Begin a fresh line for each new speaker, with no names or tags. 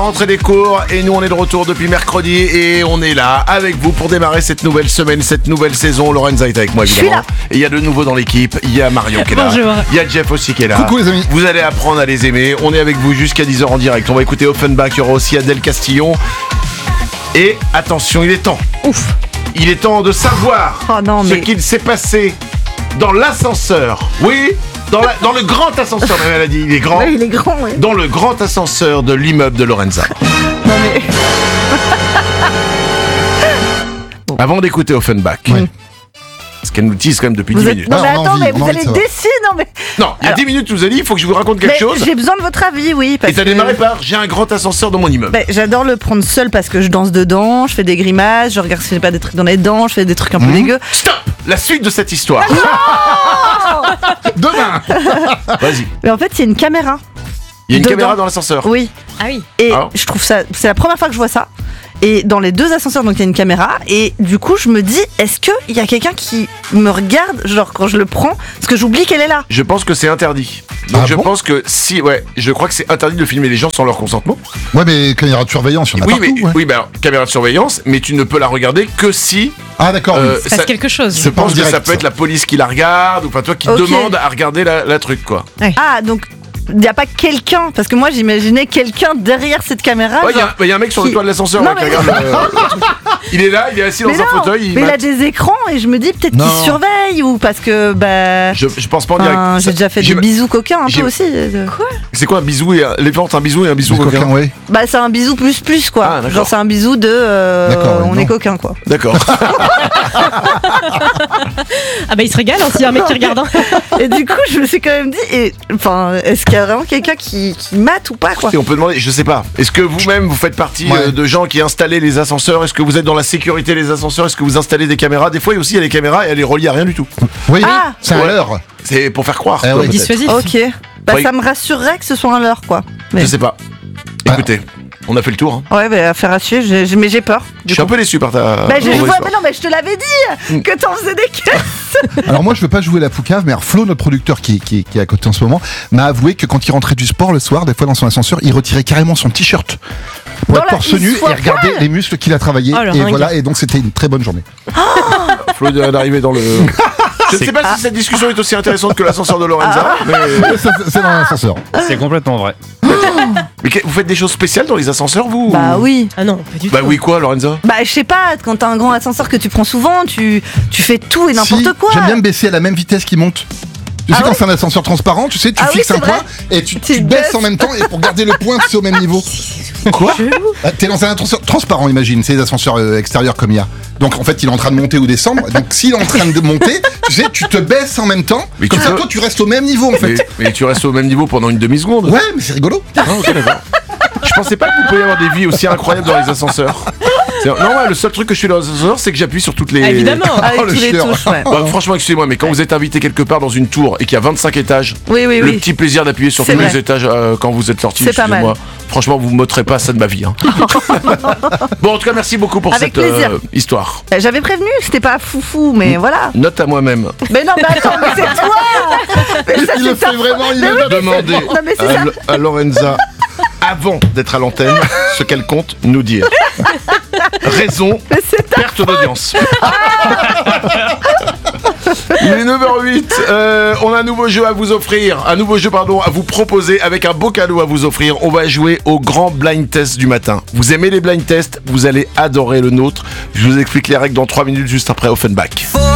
rentrée des cours et nous on est de retour depuis mercredi et on est là avec vous pour démarrer cette nouvelle semaine, cette nouvelle saison. Lorenza est avec moi évidemment. Et il y a de nouveau dans l'équipe, il y a Marion qui est là.
Bonjour.
Il y a Jeff aussi qui est là.
Coucou les amis.
Vous allez apprendre à les aimer. On est avec vous jusqu'à 10h en direct. On va écouter Offenbach, il y aura aussi Adèle Castillon. Et attention, il est temps.
Ouf.
Il est temps de savoir ce qu'il s'est passé dans l'ascenseur. Oui, dans le grand ascenseur. Elle a dit, il est grand.
Oui, il est grand, oui.
Dans le grand ascenseur de l'immeuble de Lorenza.
Non mais...
Avant d'écouter Offenbach, ce qu'elle nous tease quand même depuis 10 minutes.
Non mais
on a
attends,
envie,
mais
on
vous
a
allez
envie de
décider, non mais...
Non, il y a 10 minutes, tu nous as dit, il faut que je vous raconte quelque
Mais
chose.
j'ai besoin de votre avis, oui. Parce
Et t'as
que...
démarré par, j'ai un grand ascenseur dans mon immeuble.
Ben, j'adore le prendre seul parce que je danse dedans, je fais des grimaces, je regarde si j'ai pas des trucs dans les dents, je fais des trucs un peu dégueux.
Stop. La suite de cette histoire.
Demain.
Vas-y.
Mais en fait, il y a une caméra.
Il y a une
Dedans.
caméra dans l'ascenseur.
Oui.
Ah oui.
Et
Ah.
je trouve ça... C'est la première fois que je vois ça. Et dans les deux ascenseurs, donc il y a une caméra. Et du coup, je me dis, est-ce qu'il y a quelqu'un qui me regarde, genre quand je le prends, parce que j'oublie qu'elle est là.
Je pense que c'est interdit. Donc
Ah
je
bon
pense que si, je crois que c'est interdit de filmer les gens sans leur consentement.
Ouais, mais caméra de surveillance, il y en a
Oui,
partout.
mais
ouais.
oui, alors, caméra de surveillance, mais tu ne peux la regarder que si.
Ah d'accord. oui.
Il se passe quelque chose.
Je pense que
direct,
ça peut
ça.
être la police qui la regarde, ou enfin toi qui
Ok.
demande à regarder la truc quoi.
Ah, donc il n'y a pas quelqu'un, parce que moi j'imaginais quelqu'un derrière cette caméra.
Ouais,
genre,
il y a un mec sur le
qui-
toit de l'ascenseur
Non,
là, qui
mais-
regarde le truc. Il est là, il est assis dans
mais
un
non,
fauteuil.
mais il a
mate.
des écrans et je me dis peut-être
Non.
qu'il surveille ou parce que bah.
Je pense pas en direct.
Enfin,
Ça-
j'ai déjà fait des
j'im-
bisous coquins un
j'im-
peu aussi.
C'est quoi un bisou et les ventes, un bisou et un bisou
Des
coquin.
coquins, ouais.
Bah c'est un bisou plus quoi.
Ah, d'accord.
Genre c'est un bisou de
D'accord, ouais,
on
non.
est coquin quoi.
D'accord.
Ah bah il se régale hein, s'il y a un mec qui regarde. Hein.
Et du coup je me suis quand même dit enfin est-ce qu'il y a vraiment quelqu'un qui mate ou pas quoi.
Et on peut demander, je sais pas. Est-ce que vous-même vous faites partie
Ouais.
de gens qui installent les ascenseurs? Est-ce que vous êtes dans la sécurité des ascenseurs? Est-ce que vous installez des caméras? Des fois, il y a des caméras et elle est reliée à rien du tout.
Oui,
Ah.
c'est à
Ouais.
l'heure.
C'est pour faire croire.
Eh
quoi,
oui.
peut-être.
Dissuasif.
Ok. Bah
Ouais.
ça me rassurerait que ce soit un leurre quoi. Mais...
Je sais pas.
Ah.
Écoutez, on a fait le tour. Hein.
Ouais bah affaire à suivre, mais j'ai peur.
Je suis un peu déçu par ta.
Bah je
ton
vois,
histoire.
mais non mais je te l'avais dit que t'en faisais des caisses.
Alors moi je veux pas jouer la poucave, mais alors Flo, notre producteur qui est à côté en ce moment, m'a avoué que quand il rentrait du sport le soir, des fois dans son ascenseur, il retirait carrément son t-shirt pour
Dans
être
la-
torse
il
nu
se voit
et regarder les muscles qu'il a travaillé.
Oh, le
Et
ringue.
voilà, et donc c'était une très bonne journée.
Flo vient d'arriver dans le. Je ne sais pas si cette discussion est aussi intéressante que l'ascenseur de Lorenza, mais.
C'est dans l'ascenseur.
C'est complètement vrai.
Mais vous faites des choses spéciales dans les ascenseurs, vous?
Bah oui.
Ah non, pas du
Bah
tout.
oui, quoi, Lorenza?
Bah je sais pas, quand t'as un grand ascenseur que tu prends souvent, tu fais tout et n'importe
Si,
quoi.
J'aime bien me baisser à la même vitesse qu'il monte. Tu sais,
Ah
quand
ouais
c'est un ascenseur transparent, tu sais, tu
Ah oui,
fixes un
c'est
point
vrai.
et tu
Tu
baisses
baisses.
en même temps et pour garder le point, c'est au même niveau.
Quoi?
Ah, t'es dans un ascenseur transparent, imagine, c'est des ascenseurs extérieurs comme il y a. Donc en fait, il est en train de monter ou descendre. Donc s'il est en train de monter, tu sais, tu te baisses en même temps.
Mais
Comme
tu
ça,
peux-
toi, tu restes au même niveau en fait.
Mais tu restes au même niveau pendant une demi-seconde?
Ouais, mais c'est rigolo.
Ah, ok, d'accord. Je pensais pas que vous pouviez avoir des vies aussi incroyables dans les ascenseurs. Non, ouais, le seul truc que je fais dans les ascenseurs, c'est que j'appuie sur toutes les.
Ah, évidemment.
Avec
Oh, le
tous les
chieur.
touches, ouais.
Bah, franchement, excusez-moi, mais quand vous êtes invité quelque part dans une tour et qu'il y a 25 étages,
Oui, oui,
le
oui.
petit plaisir d'appuyer sur
C'est
tous
vrai.
les étages quand vous êtes sorti,
C'est pas
excusez-moi. Franchement, vous ne m'ôterez pas ça de ma vie. Hein. Bon, en tout cas, merci beaucoup pour
Avec
cette
plaisir.
histoire.
J'avais prévenu que c'était pas foufou, mais voilà.
Note à moi-même.
Mais non, mais attends, mais c'est toi. Mais ça,
Il
c'est
le
ta
fait vraiment, il
Mais
le
oui,
fait.
Demandez
Non, mais c'est ça.
à Lorenza, avant d'être à l'antenne, ce qu'elle compte nous dire. Raison,
Mais c'est ta...
perte d'audience. Il est 9h08, on a un nouveau jeu à vous offrir, à vous proposer avec un beau cadeau à vous offrir. On va jouer au grand blind test du matin. Vous aimez les blind tests, vous allez adorer le nôtre. Je vous explique les règles dans 3 minutes juste après Offenbach.